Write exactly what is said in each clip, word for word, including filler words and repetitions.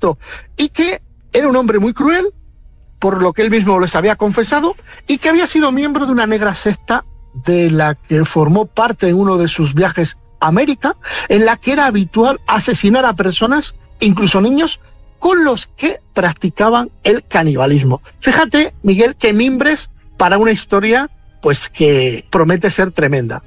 esto, y que era un hombre muy cruel, por lo que él mismo les había confesado, y que había sido miembro de una negra secta de la que formó parte en uno de sus viajes a América, en la que era habitual asesinar a personas, incluso niños, con los que practicaban el canibalismo. Fíjate, Miguel, qué mimbres para una historia pues que promete ser tremenda.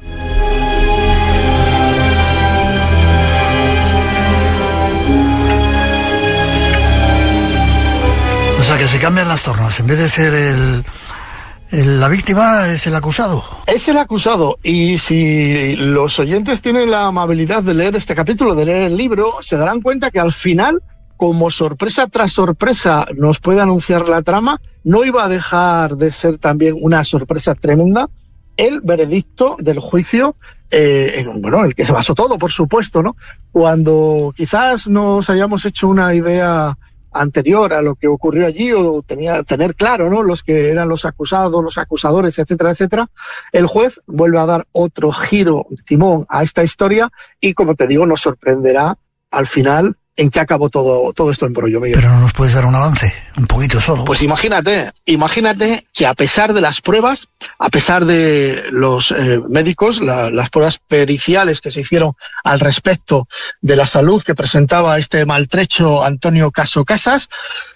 O sea, que se cambian las tornas. En vez de ser el, el, la víctima, es el acusado. Es el acusado. Y si los oyentes tienen la amabilidad de leer este capítulo, de leer el libro, se darán cuenta que al final, como sorpresa tras sorpresa nos puede anunciar la trama, no iba a dejar de ser también una sorpresa tremenda el veredicto del juicio, eh, en, bueno, el que se basó todo, por supuesto, ¿no? Cuando quizás nos hayamos hecho una idea anterior a lo que ocurrió allí, o tenía tener claro, ¿no?, los que eran los acusados, los acusadores, etcétera, etcétera, el juez vuelve a dar otro giro de timón a esta historia y, como te digo, nos sorprenderá al final en qué acabó todo, todo esto embrollo, Miguel. Pero no nos puedes dar un avance, un poquito solo. Pues imagínate, imagínate que a pesar de las pruebas, a pesar de los eh, médicos, la, las pruebas periciales que se hicieron al respecto de la salud que presentaba este maltrecho Antonio Caso Casas,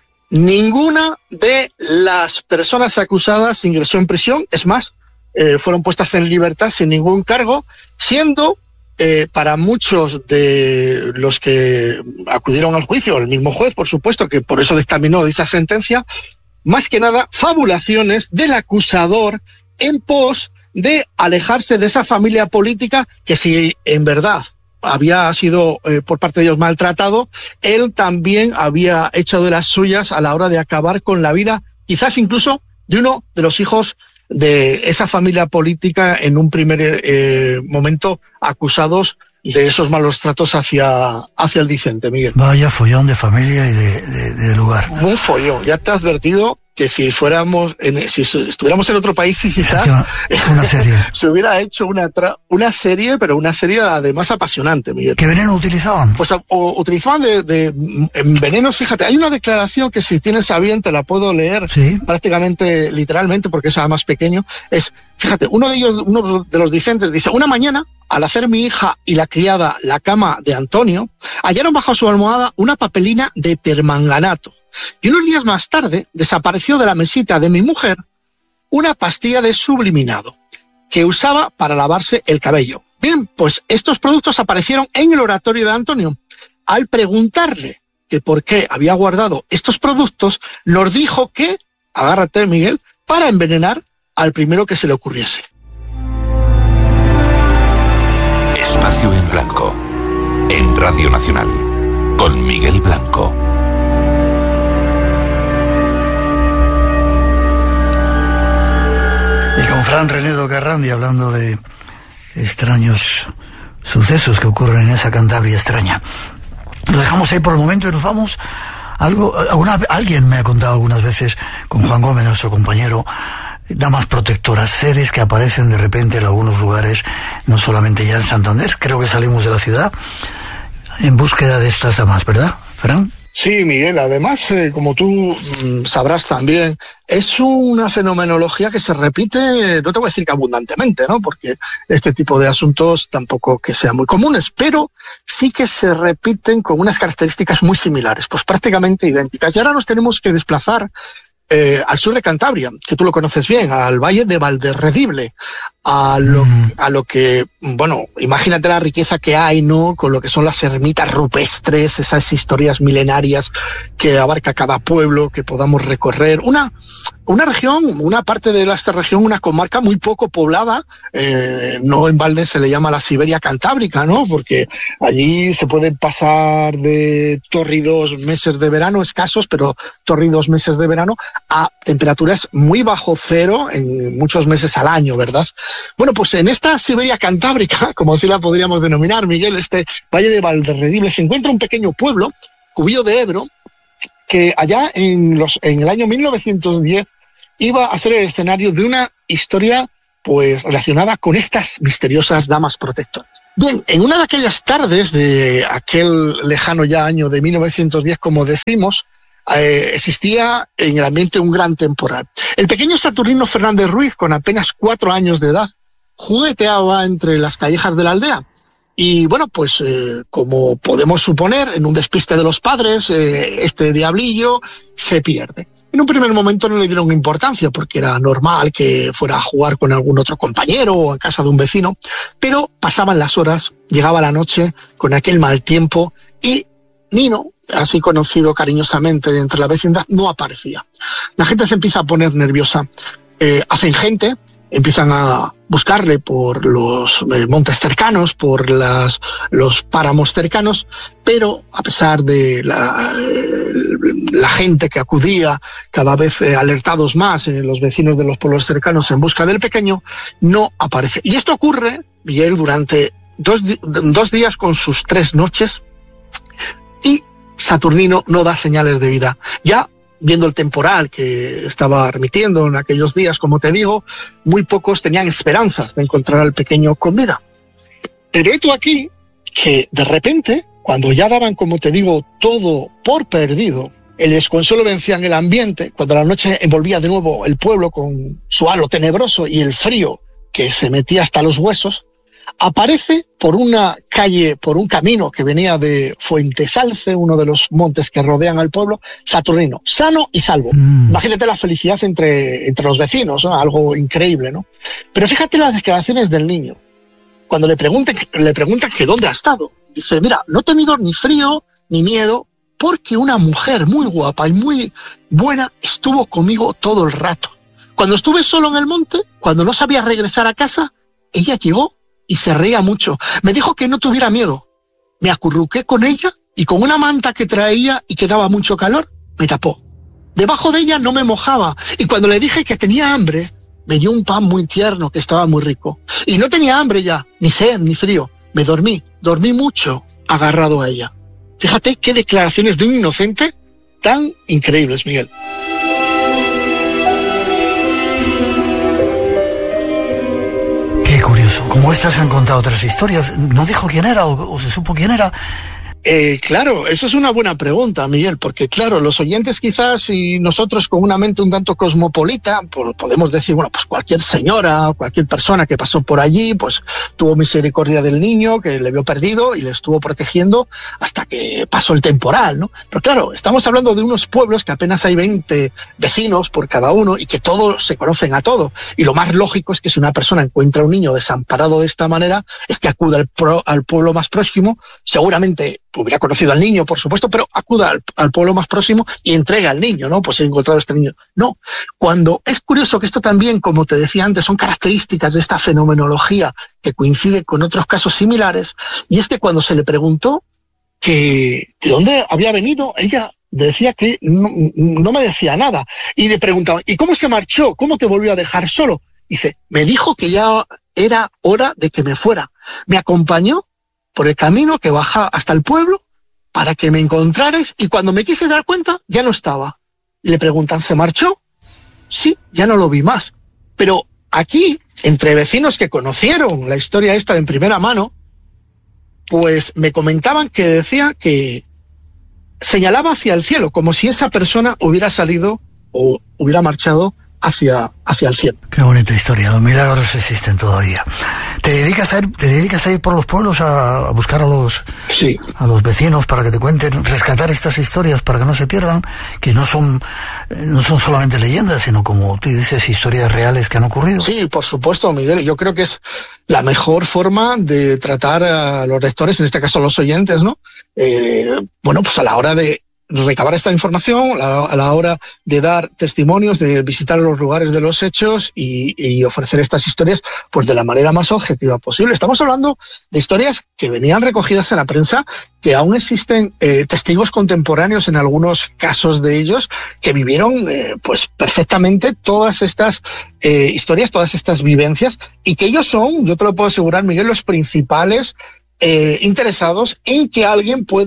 ninguna de las personas acusadas ingresó en prisión. Es más, eh, fueron puestas en libertad sin ningún cargo, siendo Eh, para muchos de los que acudieron al juicio, el mismo juez, por supuesto, que por eso dictaminó dicha sentencia, más que nada fabulaciones del acusador en pos de alejarse de esa familia política que, si en verdad había sido eh, por parte de ellos maltratado, él también había hecho de las suyas a la hora de acabar con la vida, quizás incluso de uno de los hijos de esa familia política, en un primer eh, momento acusados de esos malos tratos hacia, hacia el Vicente, Miguel. Vaya follón de familia y de, de, de lugar. Un follón. Ya te he advertido que si fuéramos, en, si estuviéramos en otro país, quizás una, una serie. se hubiera hecho una tra una serie, pero una serie además apasionante, Miguel. ¿Qué veneno utilizaban? Pues o, utilizaban de, de en venenos. Fíjate, hay una declaración que, si tienes a bien, te la puedo leer, ¿sí?, prácticamente literalmente, porque es más pequeño. Es, fíjate, uno de ellos, uno de los dicentes dice: una mañana, al hacer mi hija y la criada la cama de Antonio, hallaron bajo su almohada una papelina de permanganato. Y unos días más tarde desapareció de la mesita de mi mujer una pastilla de subliminado que usaba para lavarse el cabello. Bien, pues estos productos aparecieron en el oratorio de Antonio. Al preguntarle que por qué había guardado estos productos, nos dijo que, agárrate, Miguel, para envenenar al primero que se le ocurriese. Espacio en Blanco, en Radio Nacional, con Miguel Blanco. Y con Fran Renedo Carrandi, hablando de extraños sucesos que ocurren en esa Cantabria extraña. Lo dejamos ahí por el momento y nos vamos. Algo, alguna, alguien me ha contado algunas veces, con Juan Gómez, nuestro compañero, damas protectoras, seres que aparecen de repente en algunos lugares, no solamente ya en Santander. Creo que salimos de la ciudad en búsqueda de estas damas, ¿verdad, Fran? Sí, Miguel, además, eh, como tú mmm, sabrás también, es una fenomenología que se repite, no te voy a decir que abundantemente, ¿no?, porque este tipo de asuntos tampoco que sean muy comunes, pero sí que se repiten con unas características muy similares, pues prácticamente idénticas. Y ahora nos tenemos que desplazar eh, al sur de Cantabria, que tú lo conoces bien, al valle de Valderredible, a lo, mm. a lo que, bueno, imagínate la riqueza que hay, ¿no?, con lo que son las ermitas rupestres, esas historias milenarias que abarca cada pueblo que podamos recorrer. Una, una región, una parte de esta región, una comarca muy poco poblada, eh, no en balde se le llama la Siberia cantábrica, ¿no?, porque allí se pueden pasar de tórridos meses de verano, escasos, pero tórridos meses de verano, a temperaturas muy bajo cero en muchos meses al año, ¿verdad? Bueno, pues en esta Siberia cantábrica, como así la podríamos denominar, Miguel, este valle de Valderredible, se encuentra un pequeño pueblo, Cubillo de Ebro, que allá en, los, en el año mil novecientos diez iba a ser el escenario de una historia pues relacionada con estas misteriosas damas protectoras. Bien, en una de aquellas tardes de aquel lejano ya año de mil novecientos diez, como decimos, eh, existía en el ambiente un gran temporal. El pequeño Saturnino Fernández Ruiz, con apenas cuatro años de edad, jugueteaba entre las callejas de la aldea. Y bueno, pues eh, como podemos suponer, en un despiste de los padres, eh, este diablillo se pierde. En un primer momento no le dieron importancia porque era normal que fuera a jugar con algún otro compañero o en casa de un vecino, pero pasaban las horas, llegaba la noche con aquel mal tiempo y Nino, así conocido cariñosamente entre la vecindad, no aparecía. La gente se empieza a poner nerviosa, eh, hacen gente, empiezan a buscarle por los eh, montes cercanos, por las, los páramos cercanos, pero a pesar de la, eh, la gente que acudía, cada vez eh, alertados más, eh, los vecinos de los pueblos cercanos en busca del pequeño, no aparece. Y esto ocurre, Miguel, durante dos, dos días con sus tres noches, y Saturnino no da señales de vida. Ya viendo el temporal que estaba remitiendo en aquellos días, como te digo, muy pocos tenían esperanzas de encontrar al pequeño con vida. Pero hecho aquí que de repente, cuando ya daban, como te digo, todo por perdido, el desconsuelo vencía en el ambiente, cuando la noche envolvía de nuevo el pueblo con su halo tenebroso y el frío que se metía hasta los huesos, aparece por una calle, por un camino que venía de Fuentesalce, uno de los montes que rodean al pueblo, Saturnino, sano y salvo. Mm. Imagínate la felicidad entre, entre los vecinos, ¿no? Algo increíble, ¿no? Pero fíjate las declaraciones del niño. Cuando le preguntan, le preguntan que dónde ha estado, dice, mira, no he tenido ni frío ni miedo porque una mujer muy guapa y muy buena estuvo conmigo todo el rato. Cuando estuve solo en el monte, cuando no sabía regresar a casa, ella llegó y se reía mucho. Me dijo que no tuviera miedo. Me acurruqué con ella y con una manta que traía y que daba mucho calor, me tapó. Debajo de ella no me mojaba y cuando le dije que tenía hambre, me dio un pan muy tierno que estaba muy rico. Y no tenía hambre ya, ni sed, ni frío. Me dormí, dormí mucho agarrado a ella. Fíjate qué declaraciones de un inocente tan increíbles, Miguel. Curioso. Como estas se han contado otras historias, ¿no dijo quién era o, o se supo quién era? Eh, claro, eso es una buena pregunta, Miguel, porque claro, los oyentes quizás y nosotros con una mente un tanto cosmopolita, pues podemos decir, bueno, pues cualquier señora, cualquier persona que pasó por allí, pues tuvo misericordia del niño que le vio perdido y le estuvo protegiendo hasta que pasó el temporal, ¿no? Pero claro, estamos hablando de unos pueblos que apenas hay veinte vecinos por cada uno y que todos se conocen a todo. Y lo más lógico es que si una persona encuentra a un niño desamparado de esta manera, es que acuda al, pro, al pueblo más próximo, seguramente hubiera conocido al niño, por supuesto, pero acuda al, al pueblo más próximo y entrega al niño, ¿no? Pues he encontrado a este niño. No, cuando es curioso que esto también, como te decía antes, son características de esta fenomenología que coincide con otros casos similares, y es que cuando se le preguntó que de dónde había venido, ella decía que no, no me decía nada, y le preguntaban, ¿y cómo se marchó? ¿Cómo te volvió a dejar solo? Dice, me dijo que ya era hora de que me fuera. Me acompañó por el camino que baja hasta el pueblo para que me encontrarais y cuando me quise dar cuenta ya no estaba. Y le preguntan, ¿se marchó? Sí, ya no lo vi más. Pero aquí, entre vecinos que conocieron la historia esta en primera mano, pues me comentaban que decía que señalaba hacia el cielo, como si esa persona hubiera salido o hubiera marchado hacia, hacia el cielo. Qué bonita historia, los milagros existen todavía. ¿Te dedicas a ir, te dedicas a ir por los pueblos a, a buscar a los, sí. a los vecinos para que te cuenten, rescatar estas historias para que no se pierdan, que no son, no son solamente leyendas, sino como tú dices, historias reales que han ocurrido? Sí, por supuesto, Miguel. Yo creo que es la mejor forma de tratar a los lectores, en este caso a los oyentes, ¿no? Eh, bueno, pues a la hora de recabar esta información, a la hora de dar testimonios, de visitar los lugares de los hechos y, y ofrecer estas historias pues de la manera más objetiva posible. Estamos hablando de historias que venían recogidas en la prensa, que aún existen eh, testigos contemporáneos en algunos casos de ellos que vivieron eh, pues perfectamente todas estas eh, historias, todas estas vivencias, y que ellos son, yo te lo puedo asegurar, Miguel, los principales eh, interesados en que alguien pueda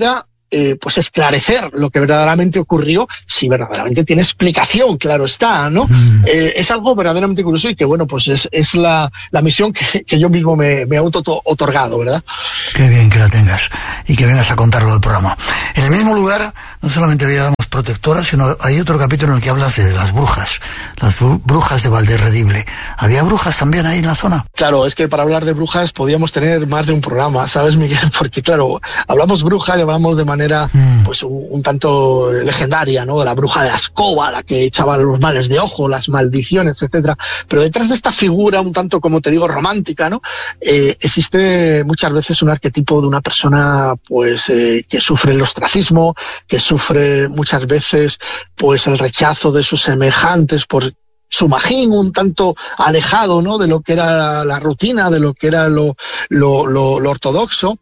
eh, pues esclarecer lo que verdaderamente ocurrió, si verdaderamente tiene explicación, claro está, ¿no? Mm. Eh, es algo verdaderamente curioso y que, bueno, pues es, es la, la misión que, que yo mismo me, me he auto-otorgado, ¿verdad? Qué bien que la tengas y que vengas a contarlo del programa. En el mismo lugar, no solamente había damas protectoras, sino hay otro capítulo en el que hablas de las brujas, las brujas de Valderredible. ¿Había brujas también ahí en la zona? Claro, es que para hablar de brujas podíamos tener más de un programa, ¿sabes, Miguel? Porque, claro, hablamos brujas y hablamos de manera, mm. pues, un, un tanto legendaria, ¿no? De la bruja de la escoba, la que echaba los males de ojo, las maldiciones, etcétera. Pero detrás de esta figura, un tanto, como te digo, romántica, ¿no? Eh, existe muchas veces un arquetipo de una persona, pues, eh, que sufre el ostracismo, que sufre muchas veces, pues, el rechazo de sus semejantes por su magín un tanto alejado, ¿no? De lo que era la rutina, de lo que era lo, lo, lo, lo ortodoxo.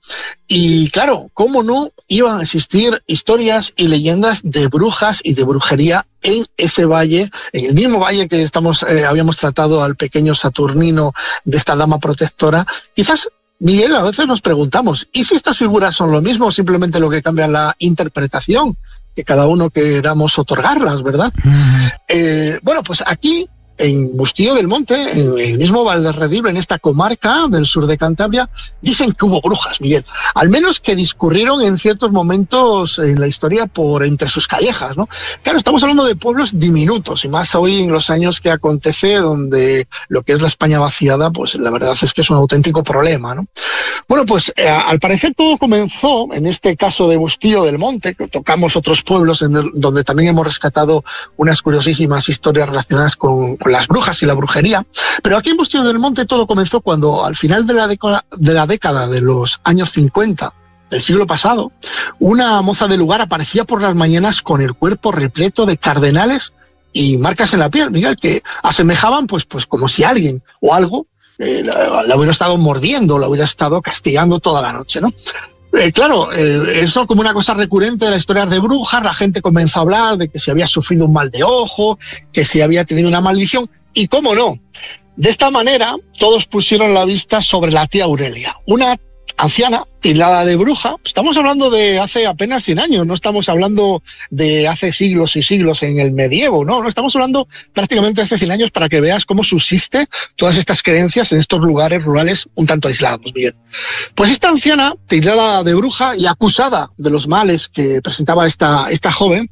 Y claro, ¿cómo no iban a existir historias y leyendas de brujas y de brujería en ese valle, en el mismo valle que estamos eh, habíamos tratado al pequeño Saturnino de esta dama protectora? Quizás, Miguel, a veces nos preguntamos, ¿y si estas figuras son lo mismo, simplemente lo que cambia la interpretación que cada uno queramos otorgarlas, ¿verdad? Uh-huh. Eh, bueno, pues aquí, en Bustillo del Monte, en el mismo Valderredible, en esta comarca del sur de Cantabria, dicen que hubo brujas, Miguel. Al menos que discurrieron en ciertos momentos en la historia por entre sus callejas, ¿no? Claro, estamos hablando de pueblos diminutos, y más hoy en los años que acontece, donde lo que es la España vaciada, pues la verdad es que es un auténtico problema, ¿no? Bueno, pues eh, al parecer todo comenzó, en este caso de Bustillo del Monte, que tocamos otros pueblos en el, donde también hemos rescatado unas curiosísimas historias relacionadas con con las brujas y la brujería, pero aquí en Bustillo del Monte todo comenzó cuando al final de la, década, de la década de los años cincuenta del siglo pasado, una moza del lugar aparecía por las mañanas con el cuerpo repleto de cardenales y marcas en la piel, Miguel, que asemejaban pues, pues como si alguien o algo eh, la, la hubiera estado mordiendo, la hubiera estado castigando toda la noche, ¿no? Eh, claro, eh, eso como una cosa recurrente de la historia de brujas, la gente comenzó a hablar de que se había sufrido un mal de ojo, que se había tenido una maldición, y cómo no. De esta manera, todos pusieron la vista sobre la tía Aurelia, una anciana tildada de bruja. Estamos hablando de hace apenas cien años, no estamos hablando de hace siglos y siglos en el medievo, no, no estamos hablando prácticamente de hace cien años, para que veas cómo subsiste todas estas creencias en estos lugares rurales un tanto aislados, bien. Pues esta anciana, tildada de bruja y acusada de los males que presentaba esta, esta joven,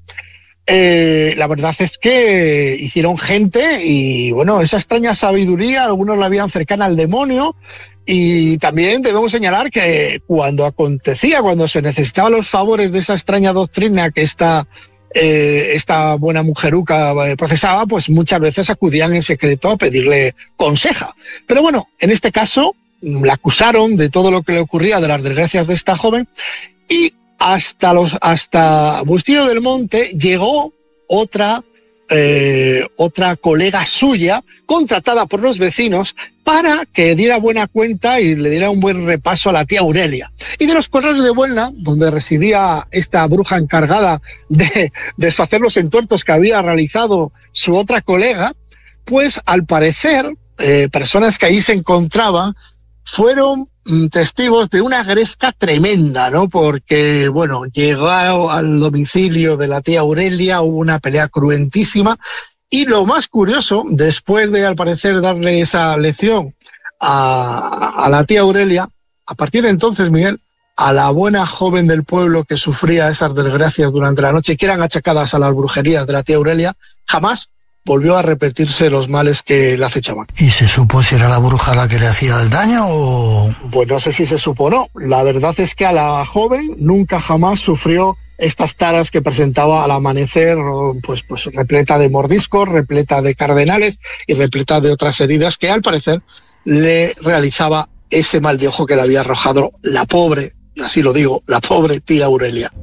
Eh, la verdad es que hicieron gente y, bueno, esa extraña sabiduría, algunos la veían cercana al demonio, y también debemos señalar que cuando acontecía, cuando se necesitaban los favores de esa extraña doctrina que esta, eh, esta buena mujeruca procesaba, pues muchas veces acudían en secreto a pedirle conseja. Pero bueno, en este caso la acusaron de todo lo que le ocurría, de las desgracias de esta joven, y hasta los hasta Bustillo del Monte llegó otra eh, otra colega suya, contratada por los vecinos, para que diera buena cuenta y le diera un buen repaso a la tía Aurelia. Y de los corrales de Buelna, donde residía esta bruja encargada de deshacer los entuertos que había realizado su otra colega, pues al parecer eh, personas que ahí se encontraban fueron testigos de una gresca tremenda, ¿no? Porque, bueno, llegó al domicilio de la tía Aurelia, hubo una pelea cruentísima, y lo más curioso, después de, al parecer, darle esa lección a, a la tía Aurelia, a partir de entonces, Miguel, a la buena joven del pueblo que sufría esas desgracias durante la noche, que eran achacadas a las brujerías de la tía Aurelia, jamás volvió a repetirse los males que le acechaban. ¿Y se supo si era la bruja la que le hacía el daño o...? Pues no sé si se supo o no. La verdad es que a la joven nunca jamás sufrió estas taras que presentaba al amanecer, pues, pues repleta de mordiscos, repleta de cardenales y repleta de otras heridas que al parecer le realizaba ese mal de ojo que le había arrojado la pobre, así lo digo, la pobre tía Aurelia.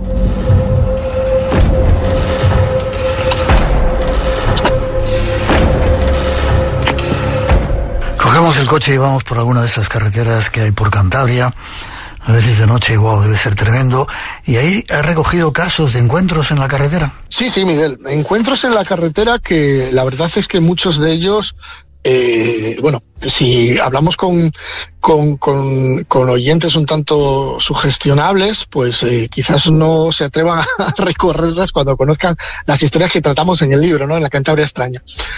Cogemos el coche y vamos por alguna de esas carreteras que hay por Cantabria, a veces de noche, wow, debe ser tremendo, y ahí has recogido casos de encuentros en la carretera. Sí, sí, Miguel, encuentros en la carretera que la verdad es que muchos de ellos Eh, bueno, si hablamos con, con, con, con oyentes un tanto sugestionables, pues eh, quizás no se atrevan a recorrerlas cuando conozcan las historias que tratamos en el libro, ¿no? En la Cantabria extraña.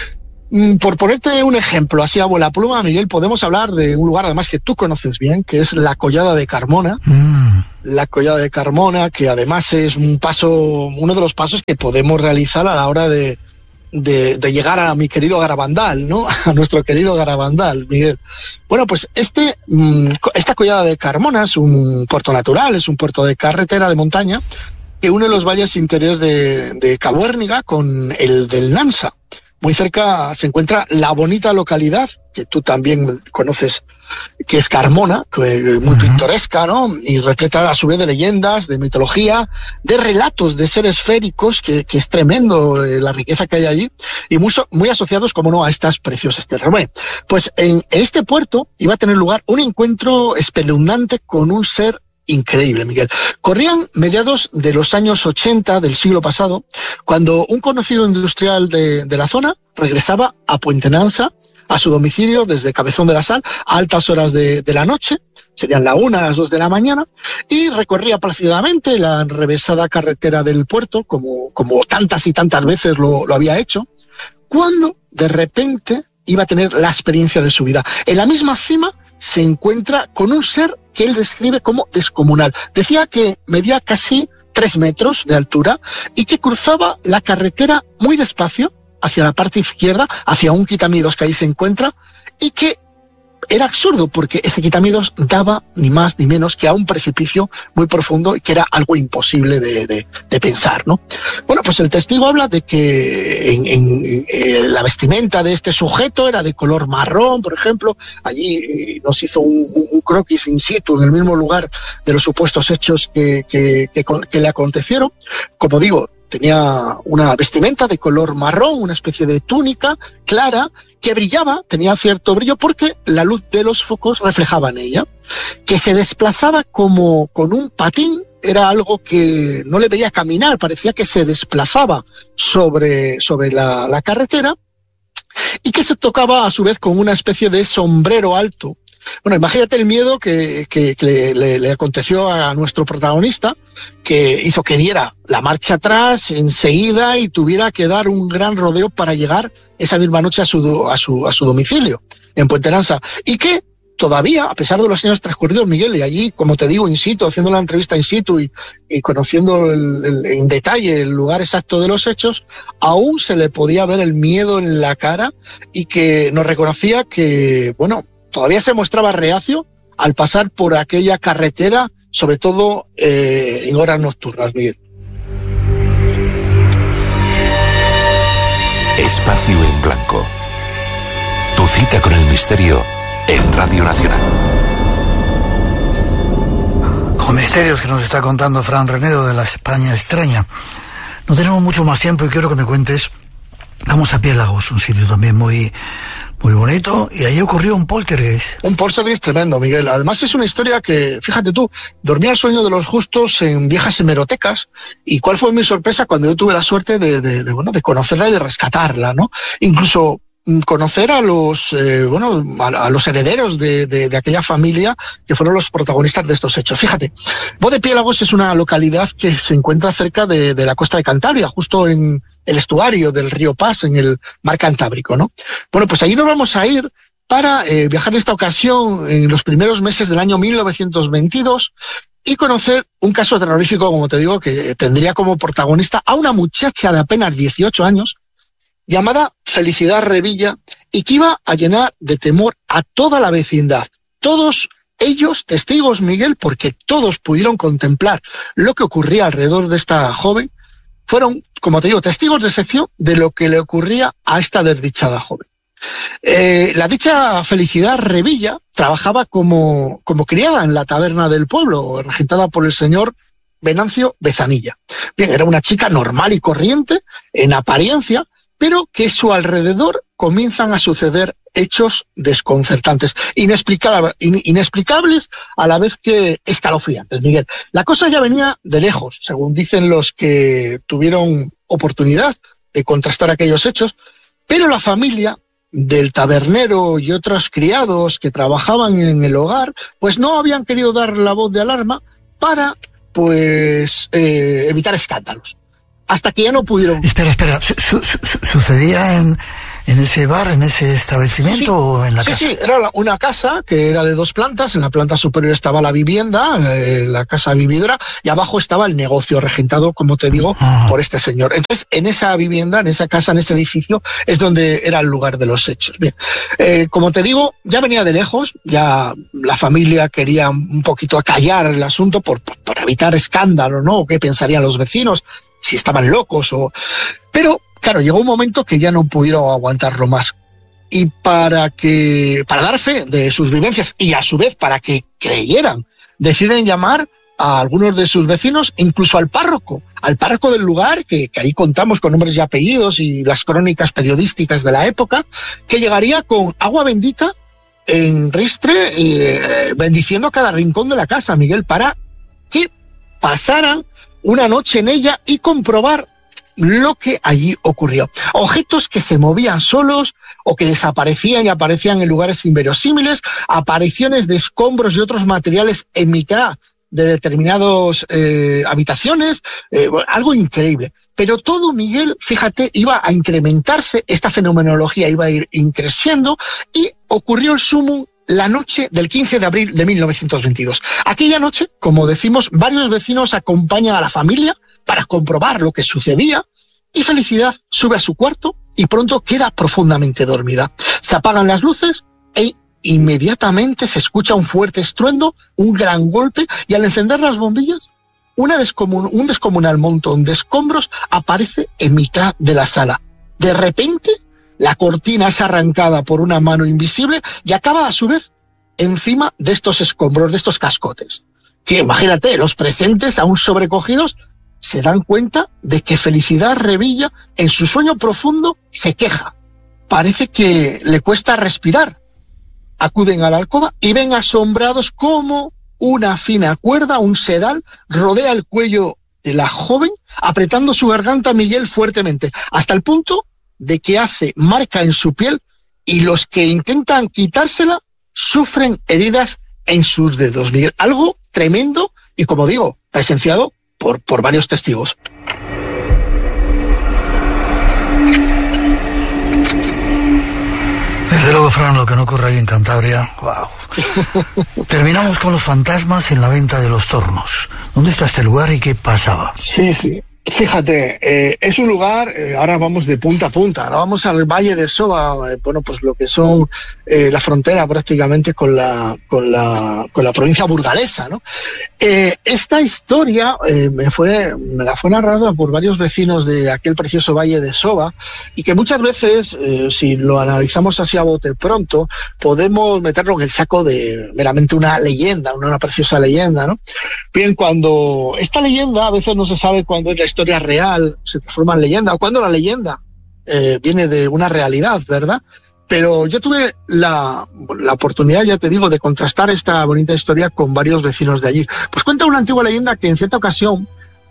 Por ponerte un ejemplo, así a vuela pluma, Miguel, podemos hablar de un lugar además que tú conoces bien, que es la Collada de Carmona. Mm. La Collada de Carmona, que además es un paso, uno de los pasos que podemos realizar a la hora de De, de llegar a mi querido Garabandal, ¿no? A nuestro querido Garabandal, Miguel. Bueno, pues este, esta Collada de Carmona es un puerto natural, es un puerto de carretera de montaña que une los valles interiores de, de Cabuérniga con el del Nansa. Muy cerca se encuentra la bonita localidad, que tú también conoces, que es Carmona, que muy pintoresca, ¿no? Y repleta a su vez de leyendas, de mitología, de relatos de seres féricos, que, que es tremendo eh, la riqueza que hay allí, y muy, muy asociados, como no, a estas preciosas tierras. Bueno, pues en este puerto iba a tener lugar un encuentro espeluznante con un ser increíble, Miguel. Corrían mediados de los años ochenta del siglo pasado, cuando un conocido industrial de, de la zona regresaba a Puente Nansa, a su domicilio desde Cabezón de la Sal, a altas horas de, de la noche, serían la una, a las dos de la mañana, y recorría plácidamente la enrevesada carretera del puerto, como, como tantas y tantas veces lo, lo había hecho, cuando de repente iba a tener la experiencia de su vida. En la misma cima se encuentra con un ser que él describe como descomunal. Decía que medía casi tres metros de altura y que cruzaba la carretera muy despacio hacia la parte izquierda, hacia un quitamidos que ahí se encuentra, y que era absurdo porque ese quitamidos daba ni más ni menos que a un precipicio muy profundo y que era algo imposible de, de, de pensar, ¿no? Bueno, pues el testigo habla de que en, en, en la vestimenta de este sujeto era de color marrón, por ejemplo. Allí nos hizo un, un croquis in situ en el mismo lugar de los supuestos hechos que, que, que, que le acontecieron. Como digo, tenía una vestimenta de color marrón, una especie de túnica clara que brillaba, tenía cierto brillo porque la luz de los focos reflejaba en ella, que se desplazaba como con un patín, era algo que no le veía caminar, parecía que se desplazaba sobre, sobre la, la carretera, y que se tocaba a su vez con una especie de sombrero alto. Bueno, imagínate el miedo que, que, que le, le aconteció a nuestro protagonista, que hizo que diera la marcha atrás enseguida y tuviera que dar un gran rodeo para llegar esa misma noche a su, a su, a su domicilio, en Puente Nansa. Y que todavía, a pesar de los años transcurridos, Miguel, y allí, como te digo, in situ, haciendo la entrevista in situ y, y conociendo el, el, en detalle el lugar exacto de los hechos, aún se le podía ver el miedo en la cara y que nos reconocía que, bueno, todavía se mostraba reacio al pasar por aquella carretera, sobre todo eh, en horas nocturnas, Miguel. Espacio en Blanco. Tu cita con el misterio en Radio Nacional. Con misterios que nos está contando Fran Renedo de la España extraña. No tenemos mucho más tiempo y quiero que me cuentes. Vamos a Piélagos, un sitio también muy... muy bonito, y ahí ocurrió un poltergeist. Un poltergeist tremendo, Miguel. Además es una historia que, fíjate tú, dormía el sueño de los justos en viejas hemerotecas, y cuál fue mi sorpresa cuando yo tuve la suerte de, de, de, bueno, de conocerla y de rescatarla, ¿no? Incluso conocer a los eh, bueno a, a los herederos de, de, de aquella familia que fueron los protagonistas de estos hechos. Fíjate, Bodepiélagos es una localidad que se encuentra cerca de, de la costa de Cantabria, justo en el estuario del río Pas, en el mar Cantábrico, ¿no? Bueno, pues allí nos vamos a ir para eh, viajar en esta ocasión en los primeros meses del año mil novecientos veintidós y conocer un caso terrorífico, como te digo, que tendría como protagonista a una muchacha de apenas dieciocho años, llamada Felicidad Revilla, y que iba a llenar de temor a toda la vecindad. Todos ellos testigos, Miguel, porque todos pudieron contemplar lo que ocurría alrededor de esta joven, fueron, como te digo, testigos de excepción de lo que le ocurría a esta desdichada joven. Eh, la dicha Felicidad Revilla trabajaba como, como criada en la taberna del pueblo, regentada por el señor Venancio Bezanilla. Bien, era una chica normal y corriente, en apariencia, pero que a su alrededor comienzan a suceder hechos desconcertantes, inexplicables, inexplicables a la vez que escalofriantes, Miguel. La cosa ya venía de lejos, según dicen los que tuvieron oportunidad de contrastar aquellos hechos, pero la familia del tabernero y otros criados que trabajaban en el hogar, pues no habían querido dar la voz de alarma para, pues, eh, evitar escándalos. Hasta que ya no pudieron... Espera, espera, ¿Su, su, su, ¿sucedía en, en ese bar, en ese establecimiento sí, o en la sí, casa? Sí, sí, era una casa que era de dos plantas, en la planta superior estaba la vivienda, eh, la casa vividora, y abajo estaba el negocio regentado, como te digo, ah. por este señor. Entonces, en esa vivienda, en esa casa, en ese edificio, es donde era el lugar de los hechos. Bien, eh, como te digo, ya venía de lejos, ya la familia quería un poquito acallar el asunto por, por, por evitar escándalo, ¿no? ¿Qué pensarían los vecinos? Si estaban locos o... Pero, claro, llegó un momento que ya no pudieron aguantarlo más. Y para que, para dar fe de sus vivencias y a su vez para que creyeran, deciden llamar a algunos de sus vecinos, incluso al párroco, al párroco del lugar, que, que ahí contamos con nombres y apellidos y las crónicas periodísticas de la época, que llegaría con agua bendita en ristre, eh, bendiciendo cada rincón de la casa, Miguel, para que pasaran una noche en ella y comprobar lo que allí ocurrió. Objetos que se movían solos o que desaparecían y aparecían en lugares inverosímiles, apariciones de escombros y otros materiales en mitad de determinadas eh, habitaciones, eh, algo increíble. Pero todo, Miguel, fíjate, iba a incrementarse, esta fenomenología iba a ir creciendo y ocurrió el sumum la noche del quince de abril de mil novecientos veintidós. Aquella noche, como decimos, varios vecinos acompañan a la familia para comprobar lo que sucedía y Felicidad sube a su cuarto y pronto queda profundamente dormida. Se apagan las luces e inmediatamente se escucha un fuerte estruendo, un gran golpe y al encender las bombillas, una descomun- un descomunal montón de escombros aparece en mitad de la sala. De repente, la cortina es arrancada por una mano invisible y acaba a su vez encima de estos escombros, de estos cascotes. Que imagínate, los presentes, aún sobrecogidos, se dan cuenta de que Felicidad Revilla, en su sueño profundo, se queja. Parece que le cuesta respirar. Acuden a la alcoba y ven asombrados cómo una fina cuerda, un sedal, rodea el cuello de la joven, apretando su garganta, Miguel, fuertemente, hasta el punto de que hace marca en su piel y los que intentan quitársela sufren heridas en sus dedos, Miguel. Algo tremendo y, como digo, presenciado por, por varios testigos. Desde luego, Fran, lo que no ocurre ahí en Cantabria, wow. Terminamos con los fantasmas en la venta de los tornos. ¿Dónde está este lugar y qué pasaba? Sí, sí. Fíjate, eh, es un lugar, eh, ahora vamos de punta a punta, ahora vamos al Valle de Soba, eh, bueno, pues lo que son eh, la frontera prácticamente con la, con la, con la provincia burgalesa, ¿no? Eh, esta historia eh, me fue, me la fue narrada por varios vecinos de aquel precioso Valle de Soba y que muchas veces, eh, si lo analizamos así a bote pronto, podemos meterlo en el saco de meramente una leyenda, una, una preciosa leyenda, ¿no? Bien, cuando esta leyenda a veces no se sabe cuándo es la historia real, se transforma en leyenda, o cuando la leyenda eh, viene de una realidad, ¿verdad? Pero yo tuve la, la oportunidad, ya te digo, de contrastar esta bonita historia con varios vecinos de allí. Pues cuenta una antigua leyenda que en cierta ocasión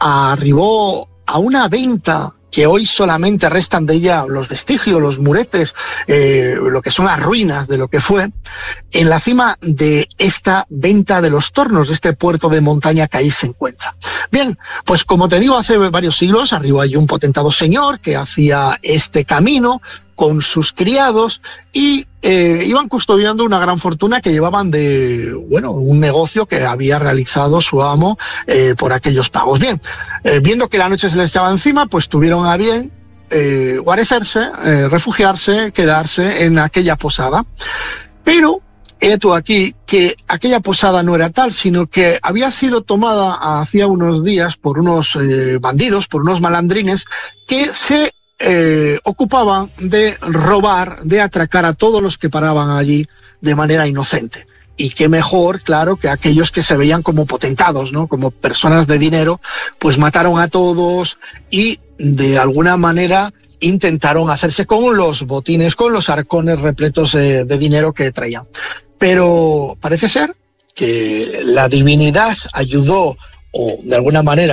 arribó a una venta que hoy solamente restan de ella los vestigios, los muretes, eh, lo que son las ruinas de lo que fue, en la cima de esta venta de los tornos, de este puerto de montaña que ahí se encuentra. Bien, pues como te digo, hace varios siglos arribó allí un potentado señor que hacía este camino con sus criados y eh, iban custodiando una gran fortuna que llevaban de, bueno, un negocio que había realizado su amo eh, por aquellos pagos. Bien, eh, viendo que la noche se les echaba encima, pues tuvieron a bien eh, guarecerse, eh, refugiarse, quedarse en aquella posada. Pero he tú aquí que aquella posada no era tal, sino que había sido tomada hacía unos días por unos eh, bandidos, por unos malandrines que se Eh, ocupaban de robar, de atracar a todos los que paraban allí de manera inocente. Y qué mejor, claro, que aquellos que se veían como potentados, ¿no? Como personas de dinero, pues mataron a todos y de alguna manera intentaron hacerse con los botines, con los arcones repletos de, de dinero que traían. Pero parece ser que la divinidad ayudó o de alguna manera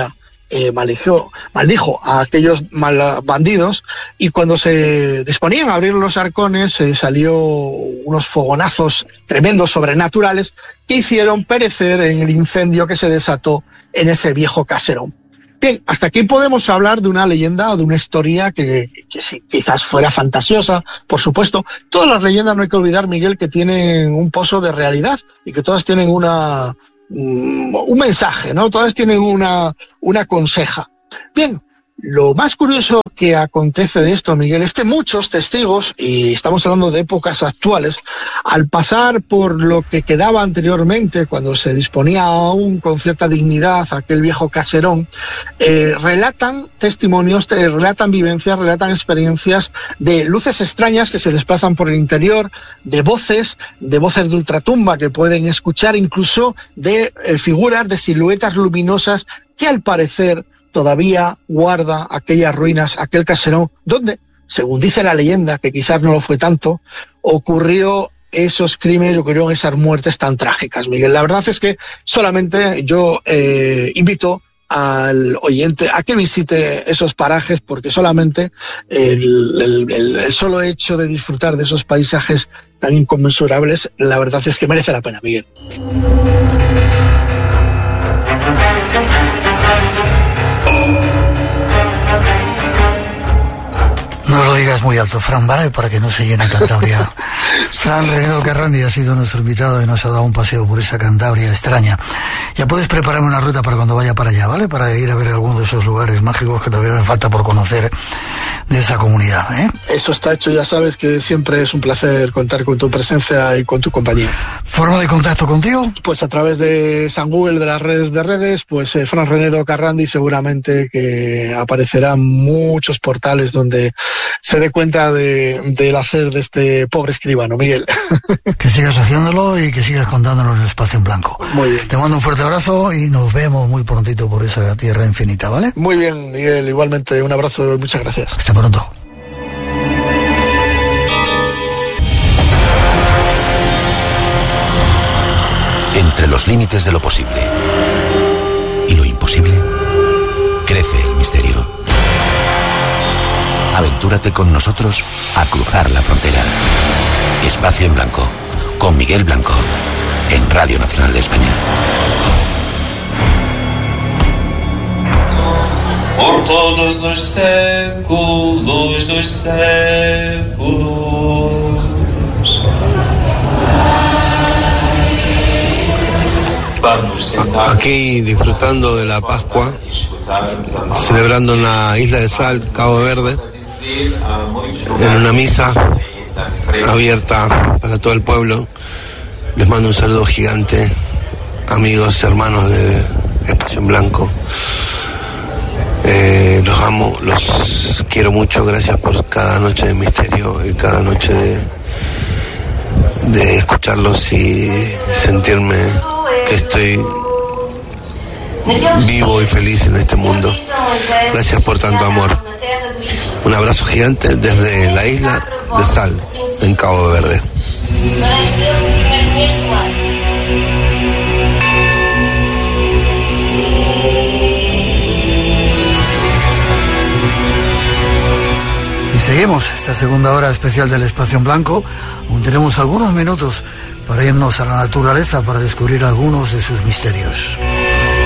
eh, maldijo, maldijo a aquellos mal bandidos, y cuando se disponían a abrir los arcones eh, salió unos fogonazos tremendos, sobrenaturales, que hicieron perecer en el incendio que se desató en ese viejo caserón. Bien, hasta aquí podemos hablar de una leyenda o de una historia que, que sí, quizás fuera fantasiosa, por supuesto. Todas las leyendas, no hay que olvidar, Miguel, que tienen un pozo de realidad y que todas tienen una um, un mensaje, ¿no? Todas tienen una, una conseja. Bien, lo más curioso que acontece de esto, Miguel, es que muchos testigos, y estamos hablando de épocas actuales, al pasar por lo que quedaba anteriormente, cuando se disponía aún con cierta dignidad aquel viejo caserón, eh, relatan testimonios, eh, relatan vivencias, relatan experiencias de luces extrañas que se desplazan por el interior, de voces, de voces de ultratumba que pueden escuchar, incluso de eh, figuras, de siluetas luminosas que al parecer todavía guarda aquellas ruinas, aquel caserón, donde, según dice la leyenda, que quizás no lo fue tanto, ocurrió esos crímenes, ocurrieron esas muertes tan trágicas, Miguel. La verdad es que solamente yo eh, invito al oyente a que visite esos parajes, porque solamente el, el, el, el solo hecho de disfrutar de esos paisajes tan inconmensurables, la verdad es que merece la pena, Miguel. No lo digas muy alto, Fran, ¿vale? Para que no se llene Cantabria. Fran Renedo Carrandi ha sido nuestro invitado y nos ha dado un paseo por esa Cantabria extraña. Ya puedes prepararme una ruta para cuando vaya para allá, ¿vale? Para ir a ver alguno de esos lugares mágicos que todavía me falta por conocer de esa comunidad, ¿eh? Eso está hecho, ya sabes que siempre es un placer contar con tu presencia y con tu compañía. ¿Forma de contacto contigo? Pues a través de San Google, de las redes de redes, pues eh, Fran Renedo Carrandi, seguramente que aparecerán muchos portales donde se dé cuenta de, del hacer de este pobre escribano, Miguel. Que sigas haciéndolo y que sigas contándonos el Espacio en Blanco. Muy bien. Te mando un fuerte abrazo y nos vemos muy prontito por esa tierra infinita, ¿vale? Muy bien, Miguel, igualmente un abrazo y muchas gracias. Hasta pronto. Entre los límites de lo posible y lo imposible, crece el misterio. Aventúrate con nosotros a cruzar la frontera. Espacio en Blanco, con Miguel Blanco, en Radio Nacional de España. Por todos los séculos dos séculos. Aquí disfrutando de la Pascua, celebrando en la isla de Sal, Cabo Verde, en una misa abierta para todo el pueblo. Les mando un saludo gigante, amigos, hermanos de Espacio en Blanco. Eh, los amo, los quiero mucho. Gracias por cada noche de misterio y cada noche de, de escucharlos y sentirme que estoy vivo y feliz en este mundo. Gracias por tanto amor. Un abrazo gigante desde la isla de Sal, en Cabo Verde. Y seguimos esta segunda hora especial del Espacio en Blanco. Aún tenemos algunos minutos para irnos a la naturaleza para descubrir algunos de sus misterios.